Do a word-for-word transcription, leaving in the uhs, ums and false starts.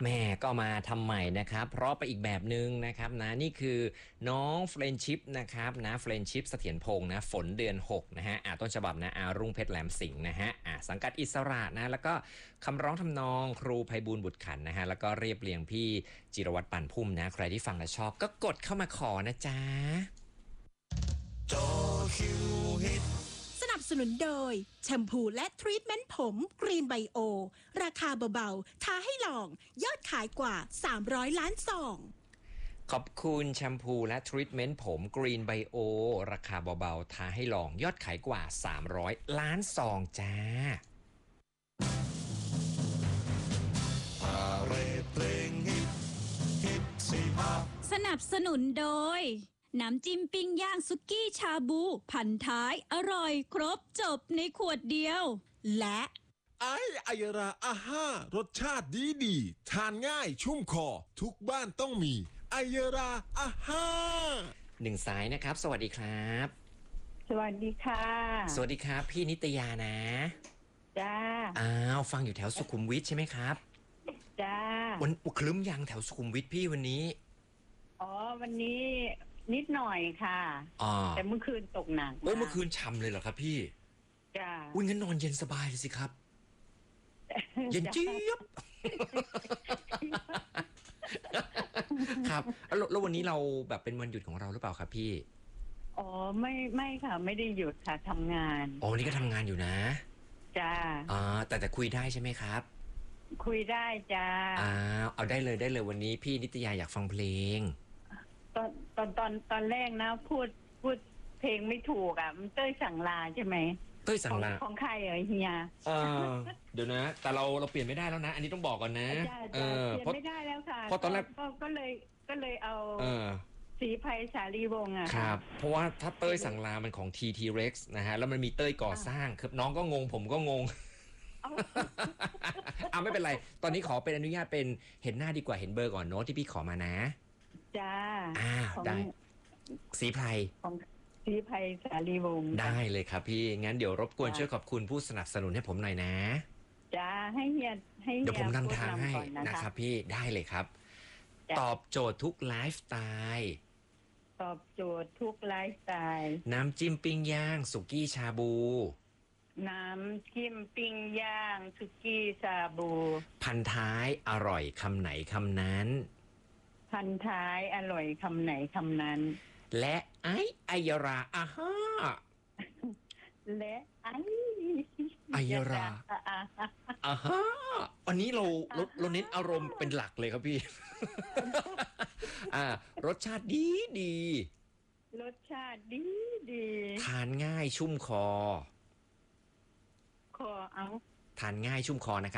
แม่ก็มาทำใหม่นะครับเพราะไปอีกแบบนึงนะครับนะนี่คือน้องเฟรนชิพนะครับนะเฟรนชิพเสถียรพงษ์นะฝนเดือนหกนะฮะอ่าต้นฉบับนะอารุ่งเพชรแหลมสิงห์นะฮะอ่าสังกัดอิสระนะแล้วก็คำร้องทำนองครูไพบูลย์บุตรขันนะฮะแล้วก็เรียบเรียงพี่จิรวัตรปั่นพุ่มนะใครที่ฟังและชอบก็กดเข้ามาขอนะจ๊ะสนับสนุนโดยแชมพูและทรีทเมนต์ผมกรีนไบโอราคาเบาๆท้าให้ลองยอดขายกว่าสามร้อยล้านซองขอบคุณแชมพูและทรีทเมนต์ผมกรีนไบโอราคาเบาๆท้าให้ลองยอดขายกว่าสามร้อยล้านซองจ้าพาเรดเพลงฮิตฮิตสิฮะสนับสนุนโดยน้ำจิ้มปิ้งย่างสุกี้ชาบูพันท้ายอร่อยครบจบในขวดเดียวและไอไอยราอาห้ารสชาติดีดีทานง่ายชุ่มคอทุกบ้านต้องมีไอยราอาห้าหนึ่งสายนะครับสวัสดีครับสวัสดีค่ะสวัสดีครับพี่นิตยานะจ้าอ้าวฟังอยู่แถวสุขุมวิทใช่ไหมครับจ้าวันคลึ้มยังแถวสุขุมวิทพี่วันนี้อ๋อวันนี้นิดหน่อยค่ะแต่เมื่อคืนตกหนักโอ้เมื่อคืนช่ำเลยเหรอครับพี่จ้าอุ้ยงั้นนอนเย็นสบายเลยสิครับเย็นเจี๊ยบครับแล้ววันนี้เราแบบเป็นวันหยุดของเราหรือเปล่าครับพี่อ๋อไม่ไม่ค่ะไม่ได้หยุดค่ะทำงานอ๋อวันนี้ก็ทำงานอยู่นะจ้าอ่าแต่แต่คุยได้ใช่ไหมครับคุยได้จ้าอ่าเอาได้เลยได้เลยวันนี้พี่นิตยาอยากฟังเพลงตอนตอนตอนตอนแรกนะพูดพูดเพลงไม่ถูกอ่ะมันเต้ยสั่งลาใช่ไหมเต้ยสั่งลาของใครเหรอเฮียเออเดี๋ยวนะแต่เราเราเปลี่ยนไม่ได้แล้วนะอันนี้ต้องบอกก่อนนะเออเปลี่ยนไม่ได้แล้วค่ะเพราะตอนแรกก็เลยก็เลยเอาเออศรีไพศาลีวงศ์อ่ะครับเพราะว่าถ้าเต้ยสั่งลามันของ ที ที Rex นะฮะแล้วมันมีเต้ยก่อสร้างคือน้องก็งงผมก็งงเอาไม่เป็นไรตอนนี้ขอเป็นอนุญาตเป็นเห็นหน้าดีกว่าเห็นเบอร์ก่อนโน้ตที่พี่ขอมานะจ้าอ่าได้ศรีไพรของศรีไพศาลีวงศ์ได้เลยครับพี่งั้นเดี๋ยวรบกวนช่วยขอบคุณผู้สนับสนุนให้ผมหน่อยนะจ้าให้เฮียให้เดี๋ยวผมนำทางให้นะครับพี่ได้เลยครับตอบโจทย์ทุกไลฟ์สไตล์ตอบโจทย์ทุกไลฟ์สไตล์น้ำจิ้มปิ้งย่างสุกี้ชาบูน้ำจิ้มปิ้งย่างสุกี้ชาบูพันท้ายอร่อยคำไหนคำนั้นพันท้ายอร่อยคำไหนคำนั้นและไอ้ไอยราอาฮาและไอ้ไอยราอาฮาวันนี้เราเราเราเน้นอารมณ์เป็นหลักเลยครับพี่อ่ารสชาติดีดีรสชาติดีดีทานง่ายชุ่มคอคอเอาทานง่ายชุ่มคอนะครับ